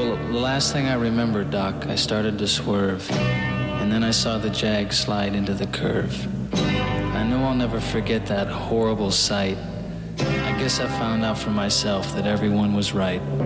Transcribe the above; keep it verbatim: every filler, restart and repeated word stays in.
Well, the last thing I remember, Doc, I started to swerve, and then I saw the Jag slide into the curve. I know I'll never forget that horrible sight. I guess I found out for myself that everyone was right.